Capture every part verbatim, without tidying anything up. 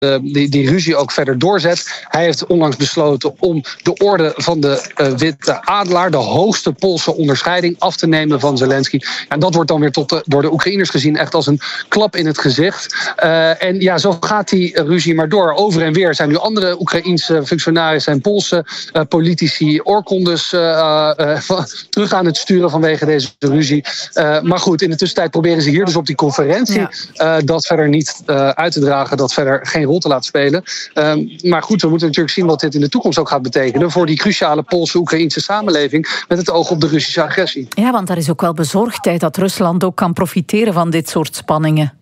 uh, die, die ruzie ook verder doorzet. Hij heeft onlangs besloten om de orde van de uh, Witte Adelaar, de hoogste Poolse onderscheiding, af te nemen van Zelensky. En dat wordt dan weer tot de, door de Oekraïners gezien echt als een klap in het gezicht. Uh, en ja, zo gaat die ruzie maar door. Over en weer zijn nu andere Oekraïense functionarissen en Poolse uh, politici oorkondes uh, uh, van, terug aan het sturen vanwege deze ruzie. Uh, maar goed, in de tussentijd proberen ze hier dus op die conferentie ja. uh, dat verder niet uh, uit te dragen, dat verder geen rol te laten spelen. Um, maar goed, we moeten natuurlijk zien wat dit in de toekomst ook gaat betekenen voor die cruciale Poolse-Oekraïnse samenleving met het oog op de Russische agressie. Ja, want daar is ook wel bezorgdheid dat Rusland ook kan profiteren van dit soort spanningen.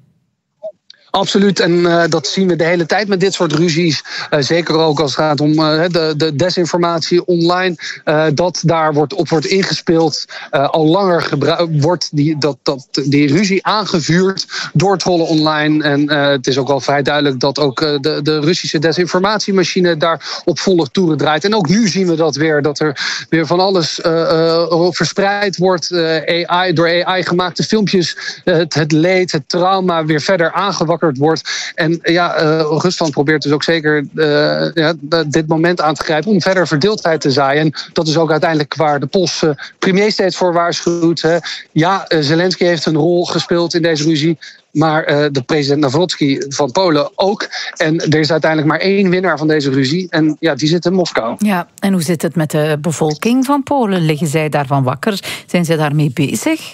Absoluut, en uh, dat zien we de hele tijd met dit soort ruzies. Uh, zeker ook als het gaat om uh, de, de desinformatie online. Uh, dat daar wordt, op wordt ingespeeld. Uh, al langer gebru- wordt die, dat, dat, die ruzie aangevuurd door trollen online. En uh, het is ook wel vrij duidelijk dat ook uh, de, de Russische desinformatiemachine daar op volle toeren draait. En ook nu zien we dat weer, dat er weer van alles uh, uh, verspreid wordt. Uh, A I, door A I gemaakte filmpjes. Uh, het, het leed, het trauma weer verder aangewakkerd wordt. En ja, uh, Rusland probeert dus ook zeker uh, ja, dit moment aan te grijpen om verder verdeeldheid te zaaien. En dat is ook uiteindelijk waar de Poolse premier steeds voor waarschuwt. Hè. Ja, uh, Zelensky heeft een rol gespeeld in deze ruzie, maar uh, de president Nawrocki van Polen ook. En er is uiteindelijk maar één winnaar van deze ruzie. En ja, die zit in Moskou. Ja, en hoe zit het met de bevolking van Polen? Liggen zij daarvan wakker? Zijn zij daarmee bezig?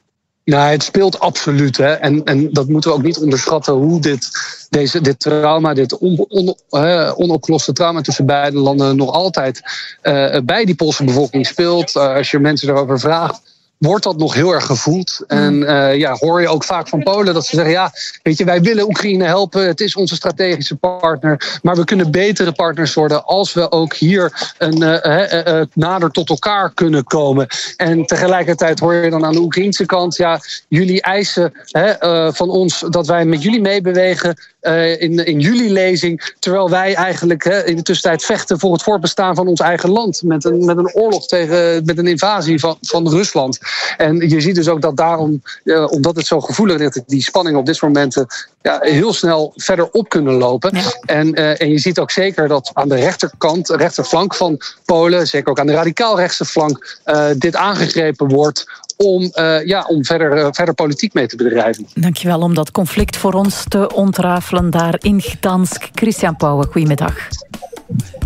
Nou, het speelt absoluut. Hè. En, en dat moeten we ook niet onderschatten hoe dit, deze, dit trauma, dit on, on, uh, onopgeloste trauma tussen beide landen nog altijd uh, bij die Poolse bevolking speelt. Uh, als je mensen erover vraagt, wordt dat nog heel erg gevoeld. En uh, ja, hoor je ook vaak van Polen dat ze zeggen, ja, weet je, wij willen Oekraïne helpen. Het is onze strategische partner. Maar we kunnen betere partners worden als we ook hier een, uh, uh, uh, nader tot elkaar kunnen komen. En tegelijkertijd hoor je dan aan de Oekraïnse kant, ja, jullie eisen hè, uh, van ons dat wij met jullie meebewegen uh, in, in jullie lezing. Terwijl wij eigenlijk hè, in de tussentijd vechten voor het voortbestaan van ons eigen land. Met een, met een oorlog tegen, met een invasie van, van Rusland. En je ziet dus ook dat daarom, uh, omdat het zo gevoelig is, die spanningen op dit moment uh, ja, heel snel verder op kunnen lopen. Ja. En, uh, en je ziet ook zeker dat aan de rechterkant, de rechterflank van Polen, zeker ook aan de radicaal-rechtse flank, uh, dit aangegrepen wordt om, uh, ja, om verder, uh, verder politiek mee te bedrijven. Dankjewel om dat conflict voor ons te ontrafelen daar in Gdansk. Christian Pauwen, goedemiddag.